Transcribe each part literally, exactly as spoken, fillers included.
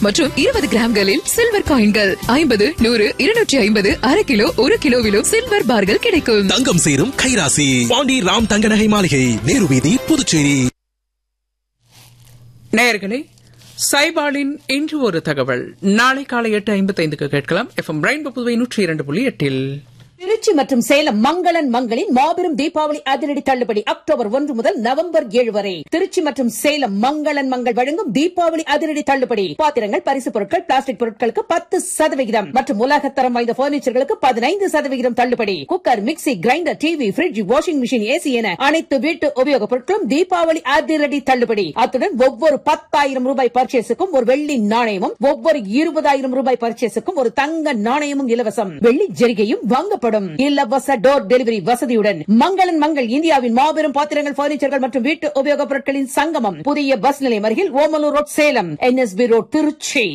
மற்றும் இருபது கிராம்களில் சில்வர் காயின்கள். ஐம்பது, நூறு, இருநூற்றி ஐம்பது, அரை கிலோ, ஒரு கிலோவிலும் சில்வர் பார்கள் கிடைக்கும். தங்கம் சேரும் கைராசி பாண்டி ராம் தங்க நகை மாளிகை, நேரு வீதி, புதுச்சேரி. நேயர்களே, சைபாலின் இன்று ஒரு தகவல் நாளை காலை எட்டு ஐம்பத்தி ஐந்துக்கு கேட்கலாம். எஃப்எம் ரெயின்போ புதுவை நூற்றி இரண்டு புள்ளி எட்டில். திருச்சி மற்றும் சேலம் மங்களன் மங்களின் மாபெரும் தீபாவளி அதிரடி தள்ளுபடி அக்டோபர் ஒன்று முதல் நவம்பர் ஏழு வரை. திருச்சி மற்றும் சேலம் மங்களன் மங்கள் வழங்கும் தீபாவளி அதிரடி தள்ளுபடி. பாத்திரங்கள், பரிசு பொருட்கள், பிளாஸ்டிக் பொருட்களுக்கு பத்து சதவிகிதம் மற்றும் உலகத்தரம் வாய்ந்த பர்னிச்சர்களுக்கு பதினைந்து சதவிகிதம் தள்ளுபடி. Cooker, mixie, grinder, TV, bridge, washing machine, AC என அனைத்து வீட்டு உபயோகப் பொருட்களும் தீபாவளி அதிரடி தள்ளுபடி. அத்துடன் ஒவ்வொரு பத்தாயிரம் ரூபாய் பர்ச்சேஸுக்கும் ஒரு வெள்ளி நாணயமும், ஒவ்வொரு இருபதாயிரம் ரூபாய் பர்ச்சேஸுக்கும் ஒரு தங்க நாணயமும் இலவசம். வெள்ளி ஜரிகையும் வாங்கப்படும். இலவச டோர் டெலிவரி வசதியுடன் மங்களன் மங்கள் இந்தியாவின் மாபெரும் பாத்திரங்கள், பர்னிச்சர்கள் மற்றும் வீட்டு உபயோகப் பொருட்களின் சங்கமம். புதிய பஸ் நிலையம் அருகில் Omalur road, Salem. NSP road, Trichy.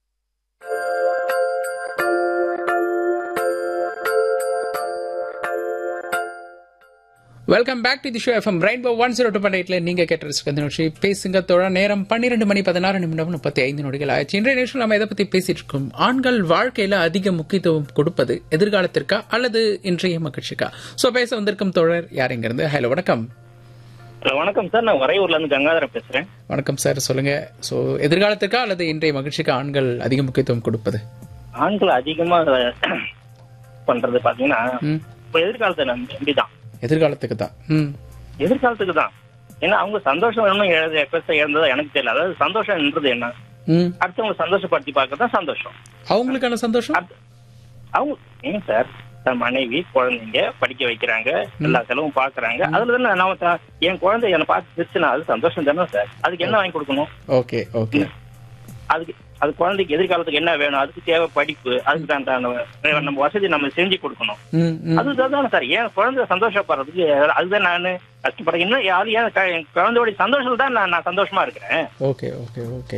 Welcome back to the show. FM rainbow one zero two point எயிட்ல நீங்க கேட்ட நிகழ்ச்சி பேசுங்க தோழா. நேரம் பன்னிரண்டு மணி பதினாறு நிமிடம் முப்பத்தி ஐந்து நொடிகள் ஆயிடுச்சு. இன்றைய நிகழ்ச்சியில் நம்ம எதை பத்தி பேசிட்டு இருக்கோம்? ஆண்கள் வாழ்க்கையில அதிக முக்கியத்துவம் கொடுப்பது எதிர்காலத்திற்கா அல்லது இன்றைய மகிழ்ச்சிக்கா? சோ பேச வந்திருக்கும் தோழர் யார் இங்க இருந்து? ஹலோ, வணக்கம். வணக்கம் சார், நான் வரையூர்ல இருந்து கங்காதரன் பேசுறேன். வணக்கம் சார், சொல்லுங்க. சோ எதிர்காலத்திற்கா அல்லது இன்றைய மகிழ்ச்சிக்கா ஆண்கள் அதிக முக்கியத்துவம் கொடுப்பது? ஆண்கள் அதிகமா பண்றது பாத்தீங்கன்னா எதிர்காலத்தை நம்பிதான். எதிர்காலத்துக்கு தான். எதிர்காலத்துக்கு தான். ஏன்னா அவங்க சந்தோஷம் இழந்ததா எனக்கு தெரியல. அதாவது சந்தோஷம்ன்றது என்ன, அடுத்தவங்க சந்தோஷப்படுத்தி பார்க்கறதான் சந்தோஷம். அவங்களுக்கான சந்தோஷம் அவங்க ஏன் சார், தன் மனைவி, குழந்தைங்க படிக்க வைக்கிறாங்க, எல்லா செலவும் பாக்குறாங்க. அதுல தானே நான் என் குழந்தை என்னை பார்த்து சிரிச்சுனா அது சந்தோஷம் தானே சார். அதுக்கு என்ன வாங்கி கொடுக்கணும்? Okay okay. அதுக்கு அது குழந்தைக்கு எதிர்காலத்துக்கு என்ன வேணும், அதுக்கு தேவை படிப்பு, அதுக்கு தான் நம்ம வசதி நம்ம செஞ்சு கொடுக்கணும். அதுதான் சார். ஏன் குழந்தை சந்தோஷப்படுறதுக்கு அதுதான் நான் கஷ்டப்படுறேன். இன்னும் யாரும் ஏன் குழந்தையோட சந்தோஷம் தான் நான் சந்தோஷமா இருக்கிறேன். Okay okay okay.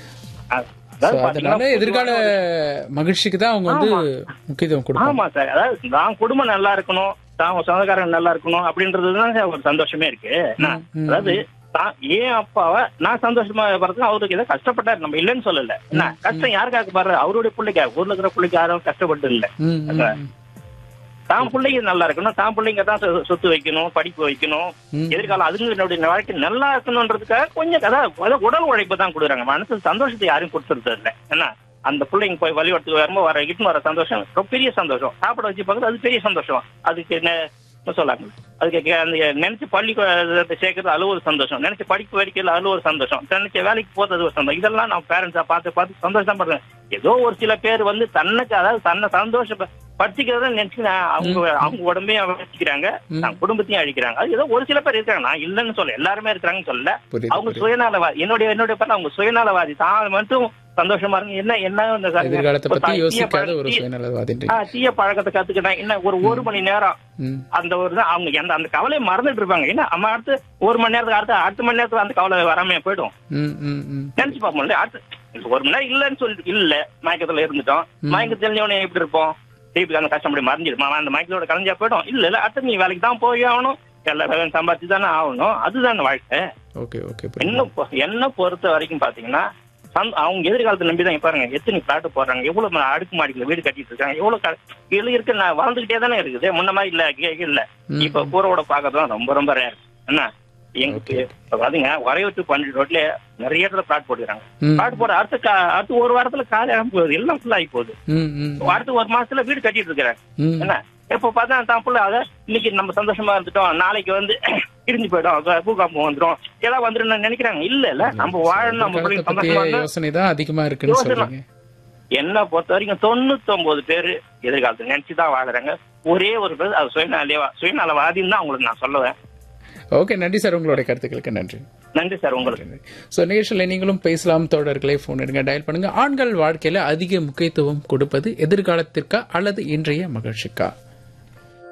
அதனால எதிர்கால மகிழ்ச்சிக்கு தான் அவங்க வந்து முக்கியத்துவம் கொடுக்கணும். ஆமா சார். அதாவது நான் குடும்பம் நல்லா இருக்கணும், தான் சொந்தக்காரங்க நல்லா இருக்கணும் அப்படின்றதுதான் ஒரு சந்தோஷமே இருக்கு. அதாவது ஏன் அப்பாவை நான் சந்தோஷமா படுறது, அவருக்கு ஏதோ கஷ்டப்பட்டாரு, நம்ம இல்லைன்னு சொல்லல. என்ன கஷ்டம் யாருக்காக பாரு, அவருடைய பிள்ளைக்கா, ஊர்ல இருக்கிற பிள்ளைக்கு யாரும் கஷ்டப்பட்டு இல்ல. தான் பிள்ளைங்க நல்லா இருக்கணும், தான் பிள்ளைங்க தான் சொத்து வைக்கணும், படிப்பு வைக்கணும், எதிர்காலம் அதுங்களுடைய வாழ்க்கை நல்லா இருக்கணும்ன்றதுக்காக கொஞ்சம் அதாவது உடல் உழைப்பு தான் கொடுக்குறாங்க. மனசு சந்தோஷத்தை யாரும் கொடுத்துறது இல்லை. என்ன அந்த பிள்ளைங்க போய் வழிபடுத்து வரும்போது வர இட்டு வர சந்தோஷம் ரொம்ப பெரிய சந்தோஷம். சாப்பிட வச்சு பார்க்கறது அது பெரிய சந்தோஷம். அதுக்கு என்ன சொல்லாங்க, அதுக்கு அந்த நினைச்சு பள்ளி சேர்க்கறது அது ஒரு சந்தோஷம், நினைச்சு படிப்பு வைக்கிறது அது ஒரு சந்தோஷம், நினைச்ச வேலைக்கு போறது ஒரு சந்தோஷம். இதெல்லாம் நான் பேரண்ட்ஸா பார்த்து பார்த்து சந்தோஷம் தான் படுறேன். ஏதோ ஒரு சில பேர் வந்து தன்னுக்கு அதாவது தன்னை சந்தோஷ படுத்திக்கிறத நினைச்சு அவங்க அவங்க உடம்பையும் அழிக்கிறாங்க, தன் குடும்பத்தையும் அழிக்கிறாங்க. அது ஏதோ ஒரு சில பேர் இருக்காங்க, நான் இல்லைன்னு சொல்ல, எல்லாருமே இருக்கிறாங்கன்னு சொல்ல. அவங்க சுயநலவாதி, என்னுடைய என்னுடைய பேர் அவங்க சுயநலவாதி. தான் மட்டும் சந்தோஷமா இருக்கு. என்ன என்ன தீய பழக்கத்தை கத்துக்கிட்டா என்ன ஒரு ஒரு மணி நேரம் அந்த ஒரு அவங்க அந்த கவலையை மறந்துட்டு இருப்பாங்க. என்ன அம்மா அடுத்து ஒரு மணி நேரத்துக்கு அடுத்து அடுத்த மணி நேரத்துக்கு அந்த கவலை வராம போயிடும். நினைச்சு பார்ப்போம். அடுத்து ஒரு மணி நேரம் இல்லன்னு சொல்லிட்டு இல்ல மயக்கத்துல இருந்துட்டோம். மயக்க தெரிஞ்சவனே எப்படி இருப்போம், திருப்பி அந்த கஷ்டப்படி மறைஞ்சிருமா, அந்த மயக்கத்தோட கலைஞ்சா போயிடும். இல்ல இல்ல அடுத்து நீ வேலைக்கு தான் போய் ஆகணும், எல்லா சம்பாதிச்சு தானே ஆகணும். அதுதான் வாழ்க்கை. என்ன என்ன பொறுத்த வரைக்கும் பாத்தீங்கன்னா அவங்க எதிர்காலத்தை நம்பிதான் பாருங்க எத்தனை பிளாட் போடுறாங்க, எவ்வளவு அடுக்கு மாடிக்கல வீடு கட்டிட்டு இருக்காங்க, எவ்வளவு இருக்கு வளர்ந்துகிட்டே தானே இருக்குது. முன்ன மாதிரி இல்ல இல்ல இப்ப கூரோட பாக்கறதுதான் ரொம்ப ரொம்ப ரேர். என்ன எங்களுக்கு பாத்தீங்க வரையத்து பன்னெண்டு ரோட்ல நிறைய இடத்துல பிளாட் போட்டுக்கிறாங்க. பிளாட் போட அடுத்த அடுத்து ஒரு வாரத்துல காலையாக போகுது, எல்லாம் ஃபுல் ஆகி போகுது. அடுத்து ஒரு மாசத்துல வீடு கட்டிட்டு இருக்கிறாங்க. என்ன இப்ப பார்த்தா தான் புள்ள அத இன்னைக்கு நம்ம சந்தோஷமா இருந்துட்டோம், நாளைக்கு வந்து இடிஞ்சு போயிடும், பூகாம்பம் வந்துடும், ஏதாவது வந்துடும் நினைக்கிறாங்க. இல்ல இல்ல நம்ம வாழணும், நம்ம அதிகமா இருக்கு. என்ன பொறுத்த வரைக்கும் தொண்ணூத்தி ஒன்பது பேரு எதிர்காலத்தை நினைச்சுதான் வாழறாங்க. ஒரே ஒரு பேர் அது சுயநல சுயநலவாதின்னு தான் அவங்களுக்கு நான் சொல்லுவேன். ஓகே, நன்றி சார், உங்களுடைய கருத்துக்களுக்கு நன்றி. நன்றி சார், உங்களுக்கு. சோ நிகழ்ச்சியில் நீங்களும் பேசலாம், தோழர்களே போன் எடுங்க, டயல் பண்ணுங்க. ஆண்கள் வாழ்க்கையில அதிக முக்கியத்துவம் கொடுப்பது எதிர்காலத்திற்கா அல்லது இன்றைய மகிழ்ச்சிக்கா?